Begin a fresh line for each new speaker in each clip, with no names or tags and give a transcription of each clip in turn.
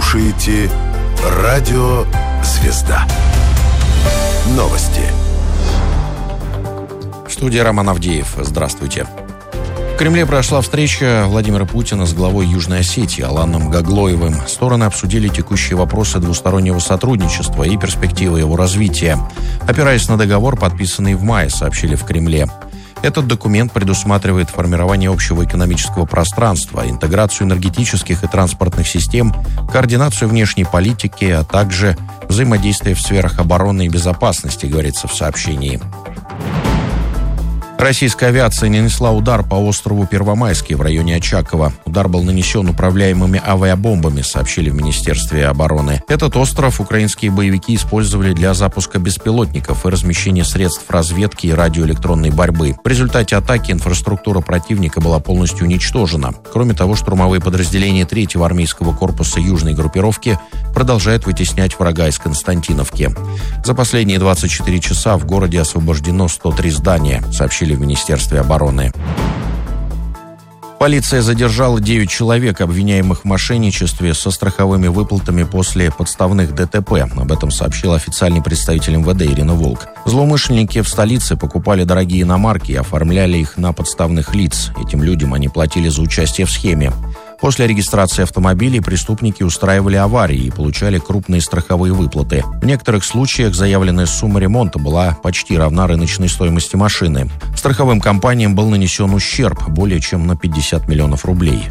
слушаете «Радио Звезда». Новости.
В студии Роман Авдеев. Здравствуйте. В Кремле прошла встреча Владимира Путина с главой Южной Осетии Аланом Гаглоевым. Стороны обсудили текущие вопросы двустороннего сотрудничества и перспективы его развития. Опираясь на договор, подписанный в мае, сообщили в Кремле. Этот документ предусматривает формирование общего экономического пространства, интеграцию энергетических и транспортных систем, координацию внешней политики, а также взаимодействие в сферах обороны и безопасности, говорится в сообщении. Российская авиация нанесла удар по острову Первомайский в районе Очакова. Удар был нанесен управляемыми авиабомбами, сообщили в Министерстве обороны. Этот остров украинские боевики использовали для запуска беспилотников и размещения средств разведки и радиоэлектронной борьбы. В результате атаки инфраструктура противника была полностью уничтожена. Кроме того, штурмовые подразделения 3-го армейского корпуса южной группировки продолжают вытеснять врага из Константиновки. За последние 24 часа в городе освобождено 103 здания, сообщили в Министерстве обороны. Полиция задержала 9 человек, обвиняемых в мошенничестве со страховыми выплатами после подставных ДТП. Об этом сообщил официальный представитель МВД Ирина Волк. Злоумышленники в столице покупали дорогие иномарки и оформляли их на подставных лиц. Этим людям они платили за участие в схеме. После регистрации автомобилей преступники устраивали аварии и получали крупные страховые выплаты. В некоторых случаях заявленная сумма ремонта была почти равна рыночной стоимости машины. Страховым компаниям был нанесен ущерб более чем на 50 миллионов рублей.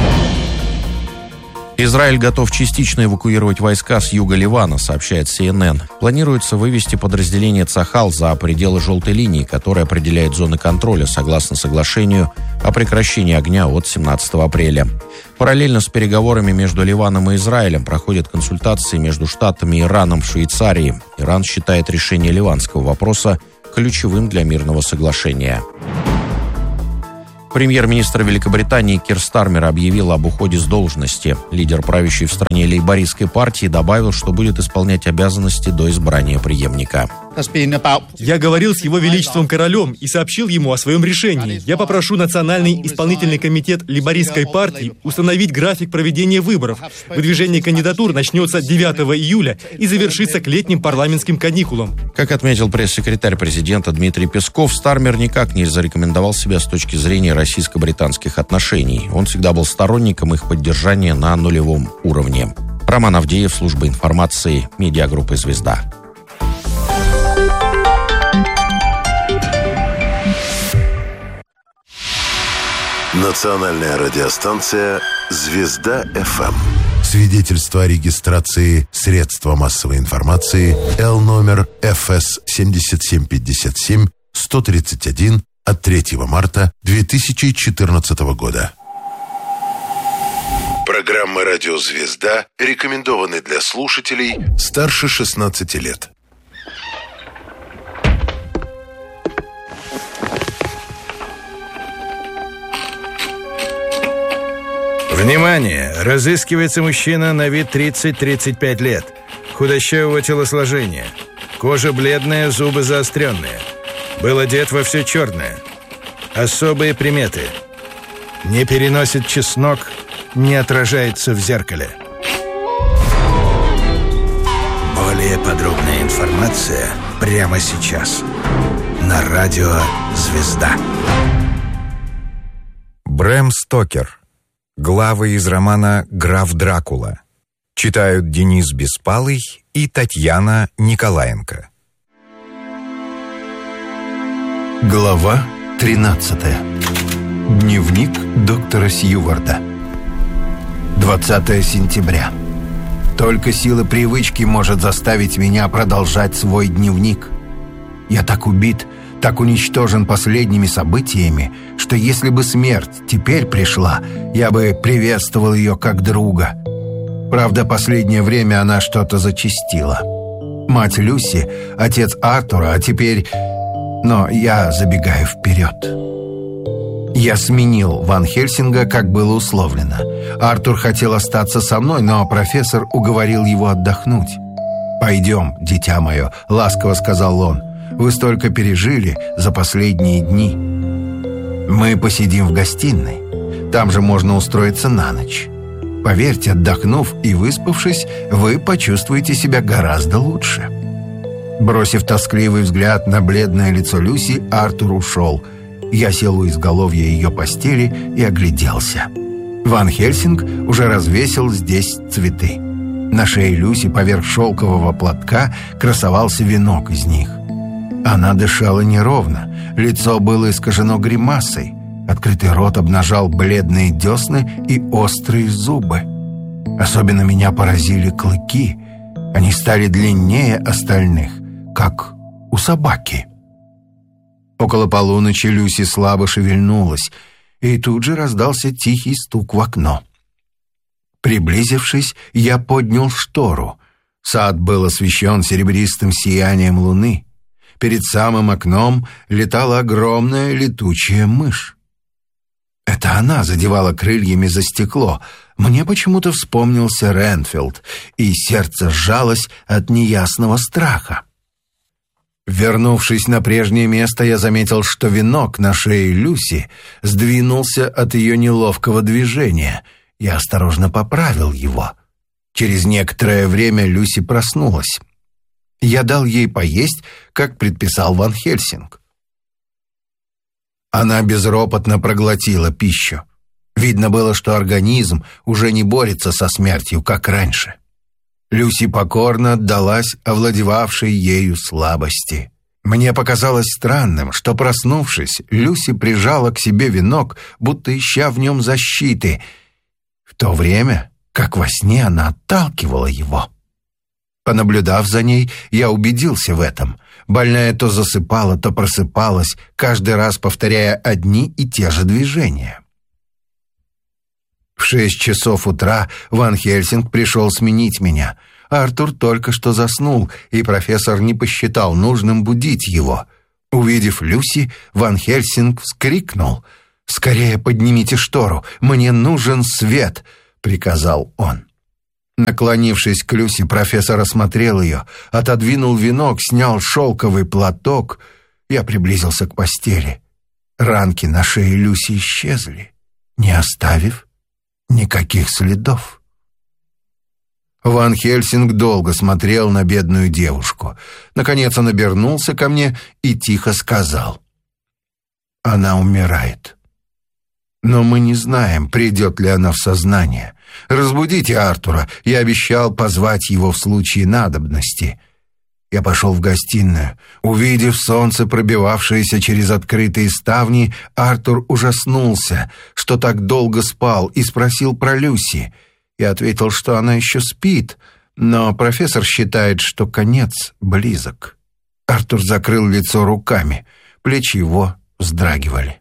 Израиль готов частично эвакуировать войска с юга Ливана, сообщает CNN. Планируется вывести подразделение Цахал за пределы желтой линии, которая определяет зоны контроля согласно соглашению о прекращении огня от 17 апреля. Параллельно с переговорами между Ливаном и Израилем проходят консультации между Штатами и Ираном в Швейцарии. Иран считает решение ливанского вопроса ключевым для мирного соглашения. Премьер-министр Великобритании Кир Стармер объявил об уходе с должности. Лидер правящей в стране лейбористской партии добавил, что будет исполнять обязанности до избрания преемника.
Я говорил с его величеством королем и сообщил ему о своем решении. Я попрошу Национальный исполнительный комитет лейбористской партии установить график проведения выборов. Выдвижение кандидатур начнется 9 июля и завершится к летним парламентским каникулам.
Как отметил пресс-секретарь президента Дмитрий Песков, Стармер никак не зарекомендовал себя с точки зрения российско-британских отношений. Он всегда был сторонником их поддержания на нулевом уровне. Роман Авдеев, служба информации, медиагруппы «Звезда».
Национальная радиостанция «Звезда ФМ». Свидетельство о регистрации средства массовой информации Л номер ФС 7757 131 от 3 марта 2014 года. Программы «Радио Звезда» рекомендованы для слушателей старше 16 лет.
Внимание! Разыскивается мужчина на вид 30-35 лет. Худощавого телосложения. Кожа бледная, зубы заостренные. Был одет во все черное. Особые приметы. Не переносит чеснок, не отражается в зеркале. Более подробная информация прямо сейчас. На радио «Звезда».
Брэм Стокер. Главы из романа «Граф Дракула». Читают Денис Беспалый и Татьяна Николаенко.
Глава 13. Дневник доктора Сьюварда. 20 сентября. Только сила привычки может заставить меня продолжать свой дневник. Я так убит, так уничтожен последними событиями, что если бы смерть теперь пришла, я бы приветствовал ее как друга. Правда, последнее время она что-то зачастила. Мать Люси, отец Артура, а теперь... Но я забегаю вперед. Я сменил Ван Хельсинга, как было условлено. Артур хотел остаться со мной, но профессор уговорил его отдохнуть. «Пойдем, дитя мое», — ласково сказал он. «Вы столько пережили за последние дни. Мы посидим в гостиной. Там же можно устроиться на ночь». Поверьте, отдохнув и выспавшись, вы почувствуете себя гораздо лучше». Бросив тоскливый взгляд на бледное лицо Люси, Артур ушел. Я сел у изголовья ее постели и огляделся. Ван Хельсинг уже развесил здесь цветы. На шее Люси поверх шелкового платка красовался венок из них. Она дышала неровно, лицо было искажено гримасой. Открытый рот обнажал бледные десны и острые зубы. Особенно меня поразили клыки. Они стали длиннее остальных, как у собаки. Около полуночи Люси слабо шевельнулась, и тут же раздался тихий стук в окно. Приблизившись, я поднял штору. Сад был освещен серебристым сиянием луны. Перед самым окном летала огромная летучая мышь. Это она задевала крыльями за стекло. Мне почему-то вспомнился Ренфилд, и сердце сжалось от неясного страха. Вернувшись на прежнее место, я заметил, что венок на шее Люси сдвинулся от ее неловкого движения. Я осторожно поправил его. Через некоторое время Люси проснулась. Я дал ей поесть, как предписал Ван Хельсинг. Она безропотно проглотила пищу. Видно было, что организм уже не борется со смертью, как раньше. Люси покорно отдалась овладевавшей ею слабости. Мне показалось странным, что, проснувшись, Люси прижала к себе венок, будто ища в нем защиты, в то время, как во сне она отталкивала его. Понаблюдав за ней, я убедился в этом. Больная то засыпала, то просыпалась, каждый раз повторяя одни и те же движения. В 6 часов утра Ван Хельсинг пришел сменить меня. Артур только что заснул, и профессор не посчитал нужным будить его. Увидев Люси, Ван Хельсинг вскрикнул. «Скорее поднимите штору, мне нужен свет!» — приказал он. Наклонившись к Люси, профессор осмотрел ее, отодвинул венок, снял шелковый платок. Я приблизился к постели. Ранки на шее Люси исчезли, не оставив никаких следов. Ван Хельсинг долго смотрел на бедную девушку. Наконец он обернулся ко мне и тихо сказал: «Она умирает. Но мы не знаем, придет ли она в сознание. Разбудите Артура, я обещал позвать его в случае надобности». Я пошел в гостиную. Увидев солнце, пробивавшееся через открытые ставни, Артур ужаснулся, что так долго спал, и спросил про Люси. Я ответил, что она еще спит, но профессор считает, что конец близок. Артур закрыл лицо руками, плечи его вздрагивали.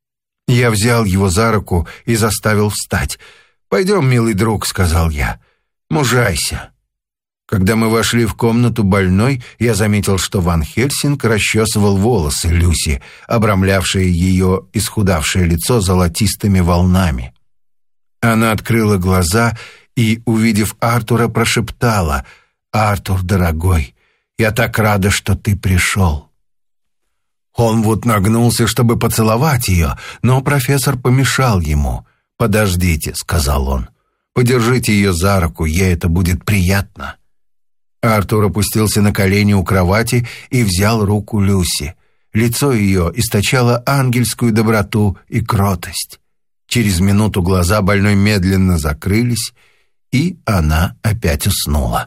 Я взял его за руку и заставил встать. «Пойдем, милый друг», — сказал я, — «мужайся». Когда мы вошли в комнату больной, я заметил, что Ван Хельсинг расчесывал волосы Люси, обрамлявшие ее исхудавшее лицо золотистыми волнами. Она открыла глаза и, увидев Артура, прошептала: «Артур, дорогой, я так рада, что ты пришел». Холмвуд нагнулся, чтобы поцеловать ее, но профессор помешал ему. «Подождите», — сказал он, — «подержите ее за руку, ей это будет приятно». Артур опустился на колени у кровати и взял руку Люси. Лицо ее источало ангельскую доброту и кротость. Через минуту глаза больной медленно закрылись, и она опять уснула.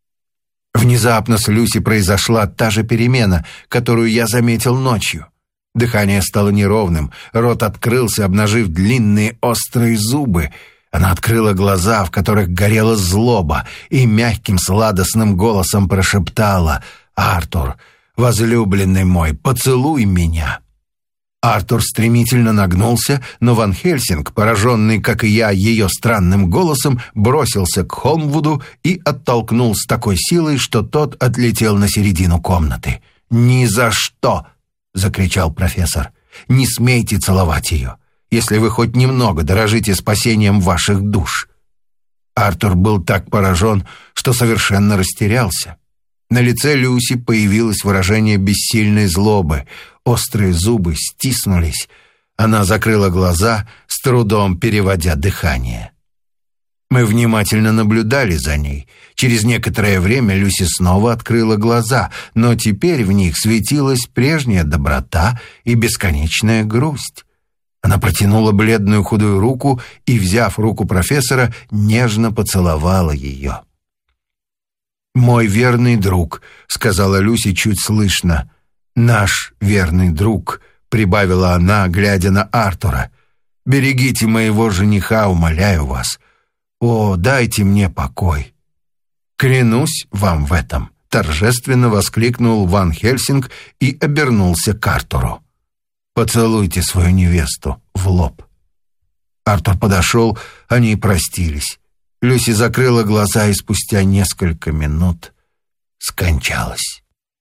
Внезапно с Люси произошла та же перемена, которую я заметил ночью. Дыхание стало неровным, рот открылся, обнажив длинные острые зубы. Она открыла глаза, в которых горела злоба, и мягким сладостным голосом прошептала: «Артур, возлюбленный мой, поцелуй меня». Артур стремительно нагнулся, но Ван Хельсинг, пораженный, как и я, ее странным голосом, бросился к Холмвуду и оттолкнул с такой силой, что тот отлетел на середину комнаты. «Ни за что!» — закричал профессор. «Не смейте целовать ее, если вы хоть немного дорожите спасением ваших душ». Артур был так поражен, что совершенно растерялся. На лице Люси появилось выражение бессильной злобы. Острые зубы стиснулись. Она закрыла глаза, с трудом переводя дыхание. Мы внимательно наблюдали за ней. Через некоторое время Люси снова открыла глаза, но теперь в них светилась прежняя доброта и бесконечная грусть. Она протянула бледную худую руку и, взяв руку профессора, нежно поцеловала ее. «Мой верный друг», — сказала Люси чуть слышно. «Наш верный друг», — прибавила она, глядя на Артура. «Берегите моего жениха, умоляю вас. О, дайте мне покой». «Клянусь вам в этом», — торжественно воскликнул Ван Хельсинг и обернулся к Артуру. «Поцелуйте свою невесту в лоб». Артур подошел, они простились. Люси закрыла глаза и спустя несколько минут скончалась.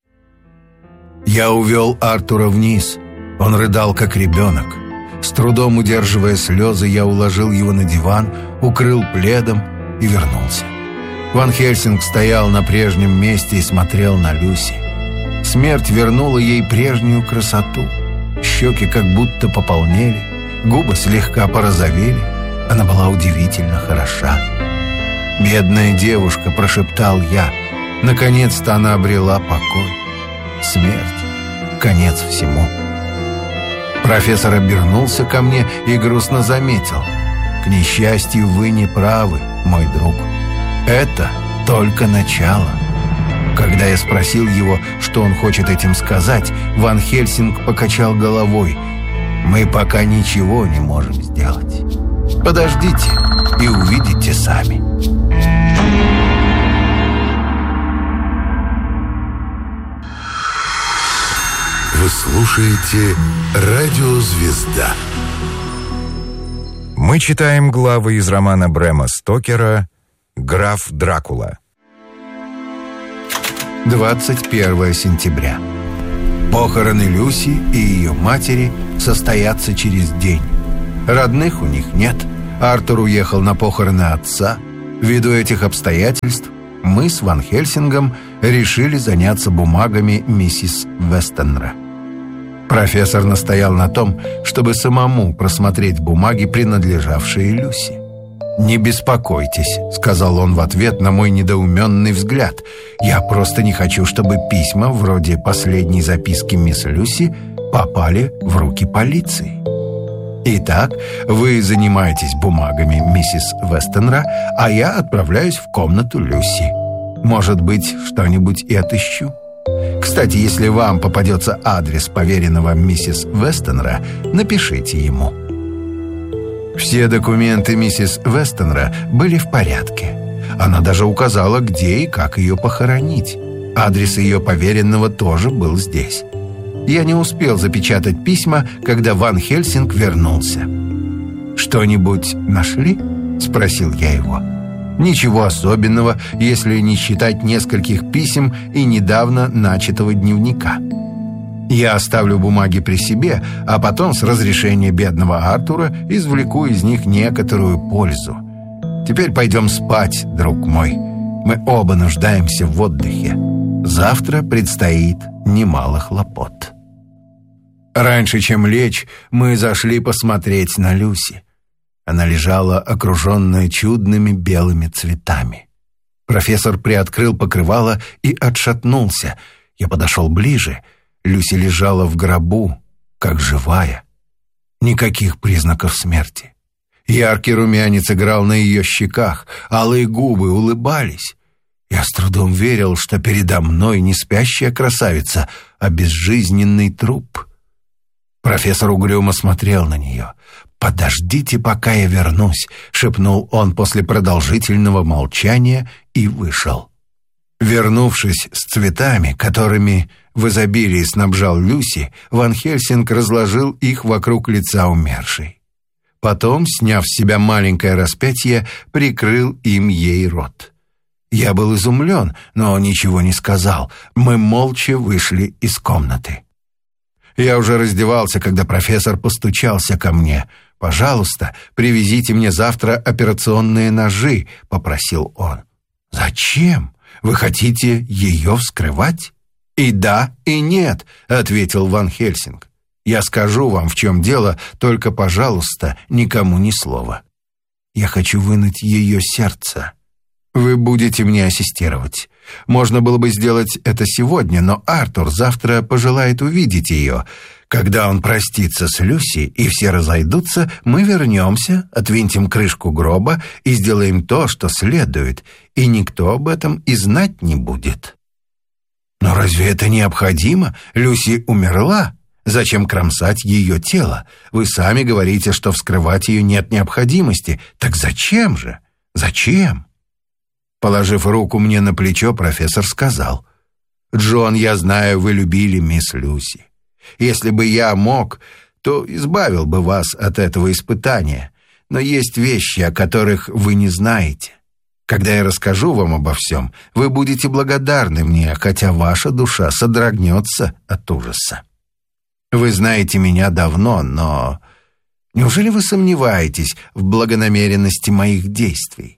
Я увел Артура вниз. Он рыдал, как ребенок. С трудом удерживая слезы, я уложил его на диван, укрыл пледом и вернулся. Ван Хельсинг стоял на прежнем месте и смотрел на Люси. Смерть вернула ей прежнюю красоту. Щеки как будто пополнели, губы слегка порозовели. Она была удивительно хороша. «Бедная девушка», — прошептал я. Наконец-то она обрела покой. Смерть — конец всему. Профессор обернулся ко мне и грустно заметил: «К несчастью, вы не правы, мой друг. Это только начало». Когда я спросил его, что он хочет этим сказать, Ван Хельсинг покачал головой. «Мы пока ничего не можем сделать. Подождите и увидите сами».
Вы слушаете «Радио Звезда».
Мы читаем главы из романа Брэма Стокера «Граф Дракула».
21 сентября. Похороны Люси и ее матери состоятся через день. Родных у них нет. Артур уехал на похороны отца. Ввиду этих обстоятельств мы с Ван Хельсингом решили заняться бумагами миссис Вестенра. Профессор настоял на том, чтобы самому просмотреть бумаги, принадлежавшие Люси. «Не беспокойтесь», — сказал он в ответ на мой недоуменный взгляд. «Я просто не хочу, чтобы письма, вроде последней записки мисс Люси, попали в руки полиции». «Итак, вы занимаетесь бумагами миссис Вестенра, а я отправляюсь в комнату Люси. Может быть, что-нибудь и отыщу. Кстати, если вам попадется адрес поверенного миссис Вестенра, напишите ему». Все документы миссис Вестенра были в порядке. Она даже указала, где и как ее похоронить. Адрес ее поверенного тоже был здесь. Я не успел запечатать письма, когда Ван Хельсинг вернулся. «Что-нибудь нашли?» — спросил я его. «Ничего особенного, если не считать нескольких писем и недавно начатого дневника. Я оставлю бумаги при себе, а потом с разрешения бедного Артура извлеку из них некоторую пользу. Теперь пойдем спать, друг мой. Мы оба нуждаемся в отдыхе. Завтра предстоит немало хлопот». Раньше, чем лечь, мы зашли посмотреть на Люси. Она лежала, окруженная чудными белыми цветами. Профессор приоткрыл покрывало и отшатнулся. Я подошел ближе. Люси лежала в гробу, как живая. Никаких признаков смерти. Яркий румянец играл на ее щеках, алые губы улыбались. Я с трудом верил, что передо мной не спящая красавица, а безжизненный труп. Профессор угрюмо смотрел на нее. «Подождите, пока я вернусь», — шепнул он после продолжительного молчания и вышел. Вернувшись с цветами, которыми в изобилии снабжал Люси, Ван Хельсинг разложил их вокруг лица умершей. Потом, сняв с себя маленькое распятие, прикрыл им ей рот. Я был изумлен, но ничего не сказал. Мы молча вышли из комнаты. Я уже раздевался, когда профессор постучался ко мне. «Пожалуйста, привезите мне завтра операционные ножи», — попросил он. «Зачем? Вы хотите ее вскрывать?» «И да, и нет», — ответил Ван Хельсинг. «Я скажу вам, в чем дело, только, пожалуйста, никому ни слова». Я хочу вынуть ее сердце. Вы будете мне ассистировать. Можно было бы сделать это сегодня, но Артур завтра пожелает увидеть ее. Когда он простится с Люси и все разойдутся, мы вернемся, отвинтим крышку гроба и сделаем то, что следует, и никто об этом и знать не будет. Но разве это необходимо? Люси умерла. Зачем кромсать ее тело? Вы сами говорите, что вскрывать ее нет необходимости. Так зачем же? Зачем? Положив руку мне на плечо, профессор сказал: «Джон, я знаю, вы любили мисс Люси. Если бы я мог, то избавил бы вас от этого испытания. Но есть вещи, о которых вы не знаете. Когда я расскажу вам обо всем, вы будете благодарны мне, хотя ваша душа содрогнется от ужаса. Вы знаете меня давно, но неужели вы сомневаетесь в благонамеренности моих действий?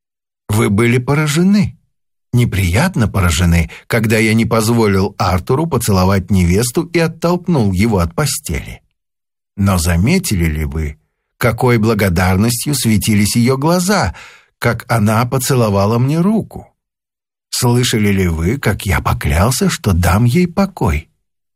Вы были поражены, неприятно поражены, когда я не позволил Артуру поцеловать невесту и оттолкнул его от постели. Но заметили ли вы, какой благодарностью светились ее глаза, как она поцеловала мне руку? Слышали ли вы, как я поклялся, что дам ей покой?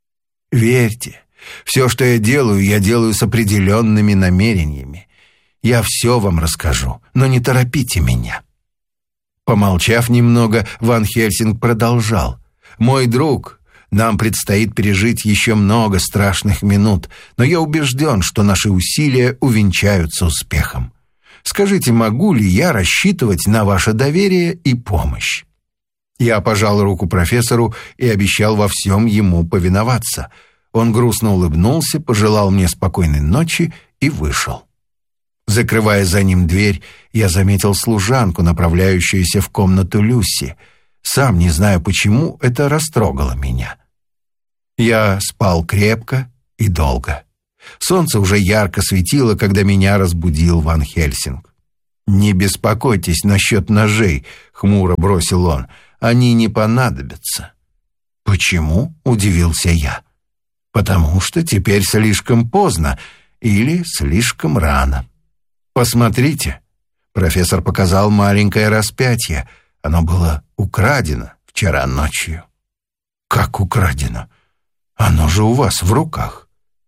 Верьте, все, что я делаю с определенными намерениями. Я все вам расскажу, но не торопите меня». Помолчав немного, Ван Хельсинг продолжал: «Мой друг, нам предстоит пережить еще много страшных минут, но я убежден, что наши усилия увенчаются успехом. Скажите, могу ли я рассчитывать на ваше доверие и помощь?» Я пожал руку профессору и обещал во всем ему повиноваться. Он грустно улыбнулся, пожелал мне спокойной ночи и вышел. Закрывая за ним дверь, я заметил служанку, направляющуюся в комнату Люси. Сам не знаю почему, это растрогало меня. Я спал крепко и долго. Солнце уже ярко светило, когда меня разбудил Ван Хельсинг. «Не беспокойтесь насчет ножей», — хмуро бросил он, — «они не понадобятся». «Почему?» — удивился я. «Потому что теперь слишком поздно или слишком рано». «Посмотрите», — профессор показал маленькое распятие. Оно было украдено вчера ночью. «Как украдено? Оно же у вас в руках».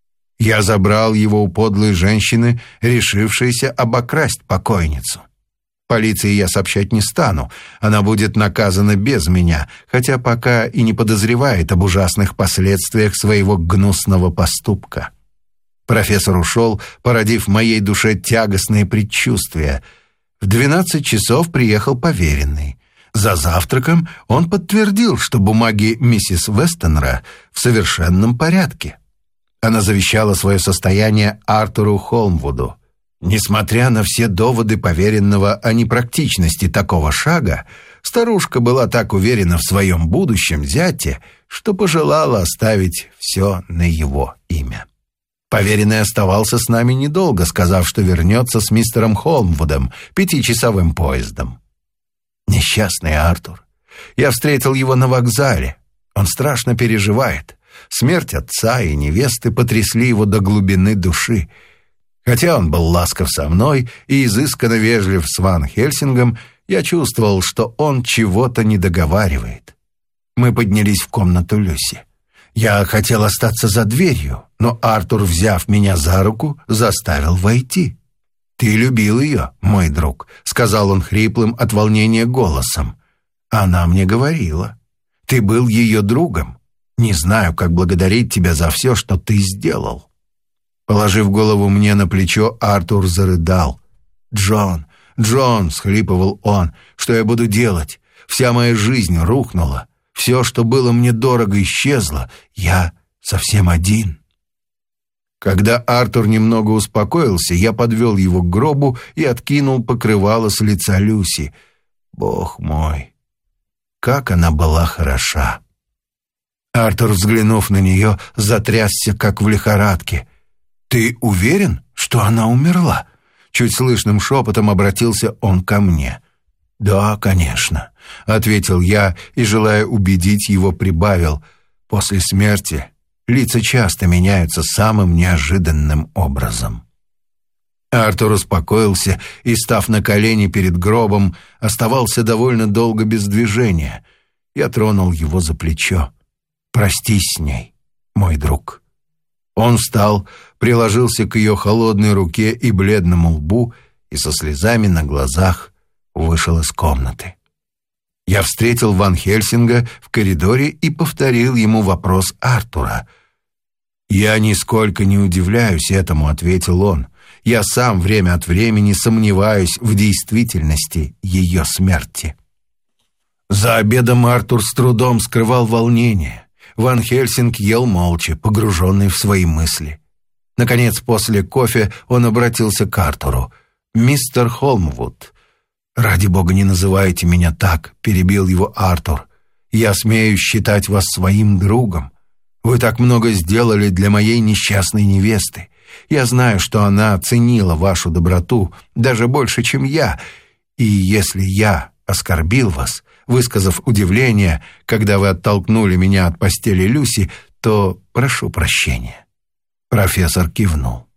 «Я забрал его у подлой женщины, решившейся обокрасть покойницу. Полиции я сообщать не стану, она будет наказана без меня, хотя пока и не подозревает об ужасных последствиях своего гнусного поступка». Профессор ушел, породив в моей душе тягостные предчувствия. В 12 часов приехал поверенный. За завтраком он подтвердил, что бумаги миссис Вестенра в совершенном порядке. Она завещала свое состояние Артуру Холмвуду. Несмотря на все доводы поверенного о непрактичности такого шага, старушка была так уверена в своем будущем зяте, что пожелала оставить все на его имя. Поверенный оставался с нами недолго, сказав, что вернется с мистером Холмвудом 5-часовым поездом. Несчастный Артур. Я встретил его на вокзале. Он страшно переживает. Смерть отца и невесты потрясли его до глубины души. Хотя он был ласков со мной и изысканно вежлив с Ван Хельсингом, я чувствовал, что он чего-то не договаривает. Мы поднялись в комнату Люси. Я хотел остаться за дверью, но Артур, взяв меня за руку, заставил войти. «Ты любил ее, мой друг», — сказал он хриплым от волнения голосом. Она мне говорила: «Ты был ее другом. Не знаю, как благодарить тебя за все, что ты сделал». Положив голову мне на плечо, Артур зарыдал. «Джон, Джон», — схлипывал он, — «что я буду делать? Вся моя жизнь рухнула. Все, что было мне дорого, исчезло. Я совсем один». Когда Артур немного успокоился, я подвел его к гробу и откинул покрывало с лица Люси. Бог мой, как она была хороша! Артур, взглянув на нее, затрясся, как в лихорадке. «Ты уверен, что она умерла?» Чуть слышным шепотом обратился он ко мне. «Да, конечно», — ответил я и, желая убедить его, прибавил: «После смерти лица часто меняются самым неожиданным образом». Артур успокоился и, став на колени перед гробом, оставался довольно долго без движения. Я тронул его за плечо. «Простись с ней, мой друг». Он встал, приложился к ее холодной руке и бледному лбу и со слезами на глазах вышел из комнаты. Я встретил Ван Хельсинга в коридоре и повторил ему вопрос Артура. «Я нисколько не удивляюсь этому», — ответил он. «Я сам время от времени сомневаюсь в действительности ее смерти». За обедом Артур с трудом скрывал волнение. Ван Хельсинг ел молча, погруженный в свои мысли. Наконец, после кофе он обратился к Артуру. «Мистер Холмвуд». «Ради бога, не называйте меня так», — перебил его Артур. «Я смею считать вас своим другом. Вы так много сделали для моей несчастной невесты. Я знаю, что она оценила вашу доброту даже больше, чем я. И если я оскорбил вас, высказав удивление, когда вы оттолкнули меня от постели Люси, то прошу прощения». Профессор кивнул.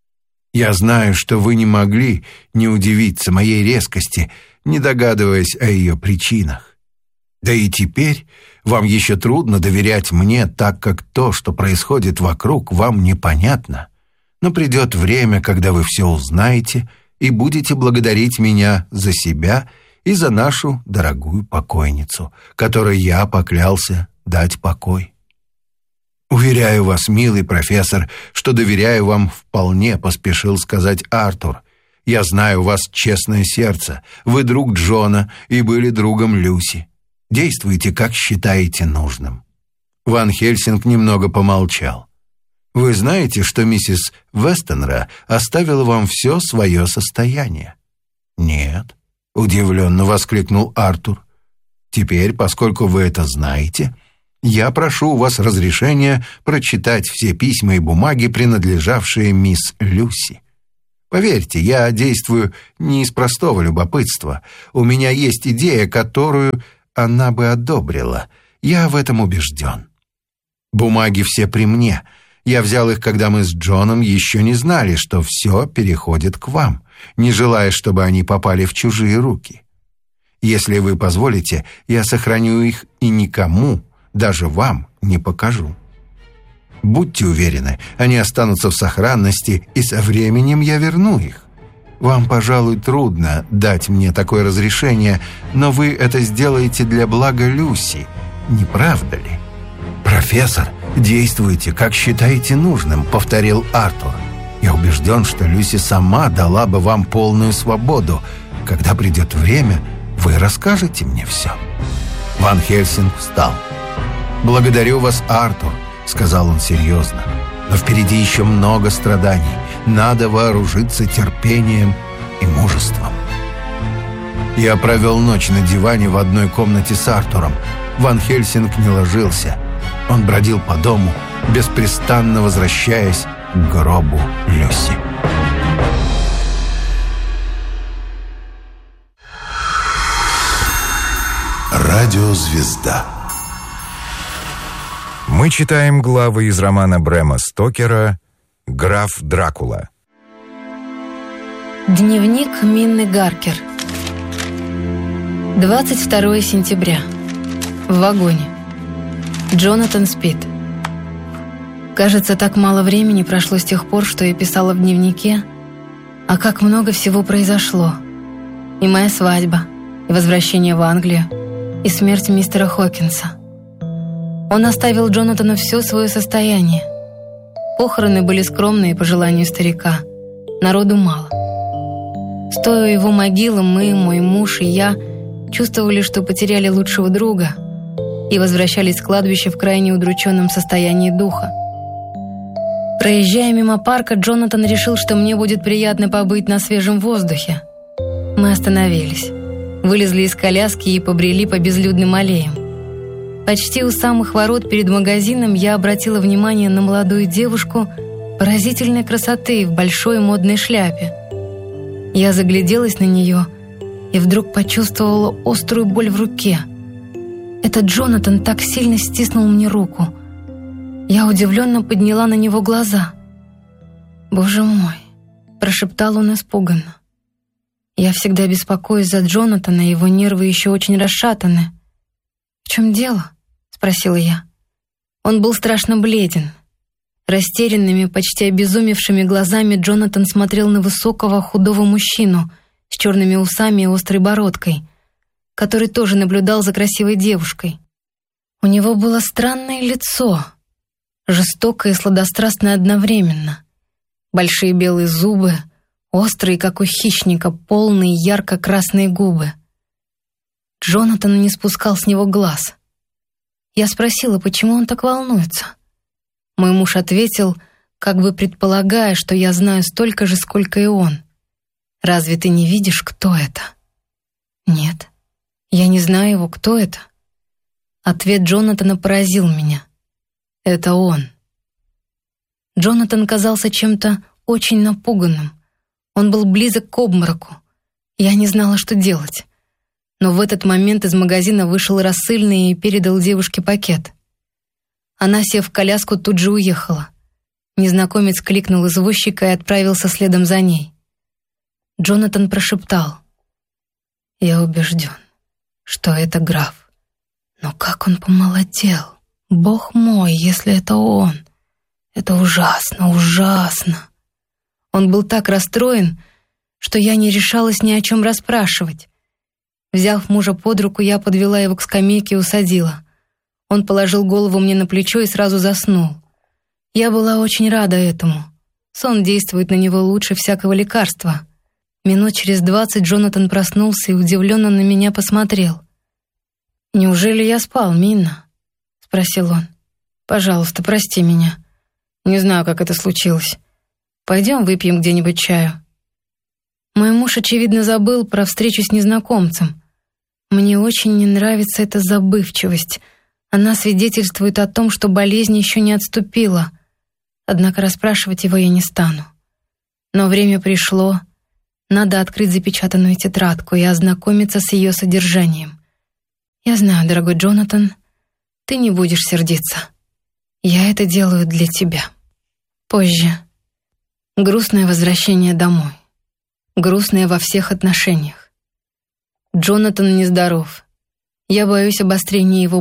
«Я знаю, что вы не могли не удивиться моей резкости, не догадываясь о ее причинах. Да и теперь вам еще трудно доверять мне, так как то, что происходит вокруг, вам непонятно. Но придет время, когда вы все узнаете и будете благодарить меня за себя и за нашу дорогую покойницу, которой я поклялся дать покой. «Уверяю вас, милый профессор, что доверяю вам вполне», — поспешил сказать Артур. «Я знаю у вас честное сердце. Вы друг Джона и были другом Люси. Действуйте, как считаете нужным». Ван Хельсинг немного помолчал. «Вы знаете, что миссис Вестенра оставила вам все свое состояние?» «Нет», — удивленно воскликнул Артур. «Теперь, поскольку вы это знаете, я прошу у вас разрешения прочитать все письма и бумаги, принадлежавшие мисс Люси. Поверьте, я действую не из простого любопытства. У меня есть идея, которую она бы одобрила. Я в этом убежден. Бумаги все при мне. Я взял их, когда мы с Джоном еще не знали, что все переходит к вам, не желая, чтобы они попали в чужие руки. Если вы позволите, я сохраню их и никому, даже вам, не покажу. Будьте уверены, они останутся в сохранности, и со временем я верну их. Вам, пожалуй, трудно дать мне такое разрешение, но вы это сделаете для блага Люси, не правда ли?» «Профессор, действуйте, как считаете нужным», — повторил Артур. «Я убежден, что Люси сама дала бы вам полную свободу. Когда придет время, вы расскажете мне все». Ван Хельсинг встал. «Благодарю вас, Артур», — сказал он серьезно. «Но впереди еще много страданий. Надо вооружиться терпением и мужеством». Я провел ночь на диване в одной комнате с Артуром. Ван Хельсинг не ложился. Он бродил по дому, беспрестанно возвращаясь к гробу Люси.
Радиозвезда.
Мы читаем главы из романа Брэма Стокера «Граф Дракула».
Дневник Минны Гаркер. 22 сентября. В вагоне. Джонатан спит. Кажется, так мало времени прошло с тех пор, что я писала в дневнике, а как много всего произошло. И моя свадьба, и возвращение в Англию, и смерть мистера Хокинса. Он оставил Джонатану все свое состояние. Похороны были скромные по желанию старика. Народу мало. Стоя у его могилы, мы, мой муж и я чувствовали, что потеряли лучшего друга и возвращались с кладбища в крайне удрученном состоянии духа. Проезжая мимо парка, Джонатан решил, что мне будет приятно побыть на свежем воздухе. Мы остановились, вылезли из коляски и побрели по безлюдным аллеям. Почти у самых ворот перед магазином я обратила внимание на молодую девушку поразительной красоты в большой модной шляпе. Я загляделась на нее и вдруг почувствовала острую боль в руке. Этот Джонатан так сильно стиснул мне руку. Я удивленно подняла на него глаза. Боже мой, прошептал он испуганно. «Я всегда беспокоюсь за Джонатана, его нервы еще очень расшатаны». «В чем дело?» — спросила я. Он был страшно бледен. Растерянными, почти обезумевшими глазами Джонатан смотрел на высокого, худого мужчину с черными усами и острой бородкой, который тоже наблюдал за красивой девушкой. У него было странное лицо, жестокое и сладострастное одновременно. Большие белые зубы, острые, как у хищника, полные ярко-красные губы. Джонатан не спускал с него глаз. Я спросила, почему он так волнуется. Мой муж ответил, как бы предполагая, что я знаю столько же, сколько и он. «Разве ты не видишь, кто это?» «Нет, я не знаю его, кто это». Ответ Джонатана поразил меня. «Это он». Джонатан казался чем-то очень напуганным. Он был близок к обмороку. Я не знала, что делать. Но в этот момент из магазина вышел рассыльный и передал девушке пакет. Она, сев в коляску, тут же уехала. Незнакомец кликнул извозчика и отправился следом за ней. Джонатан прошептал: «Я убежден, что это граф. Но как он помолодел! Бог мой, если это он! Это ужасно, ужасно!» Он был так расстроен, что я не решалась ни о чем расспрашивать. Взяв мужа под руку, я подвела его к скамейке и усадила. Он положил голову мне на плечо и сразу заснул. Я была очень рада этому. Сон действует на него лучше всякого лекарства. Минут через 20 Джонатан проснулся и удивленно на меня посмотрел. «Неужели я спал, Минна?» — спросил он. «Пожалуйста, прости меня. Не знаю, как это случилось. Пойдем выпьем где-нибудь чаю». Мой муж, очевидно, забыл про встречу с незнакомцем. Мне очень не нравится эта забывчивость. Она свидетельствует о том, что болезнь еще не отступила. Однако расспрашивать его я не стану. Но время пришло. Надо открыть запечатанную тетрадку и ознакомиться с ее содержанием. Я знаю, дорогой Джонатан, ты не будешь сердиться. Я это делаю для тебя. Позже. Грустное возвращение домой. Грустное во всех отношениях. Джонатан нездоров. Я боюсь обострения его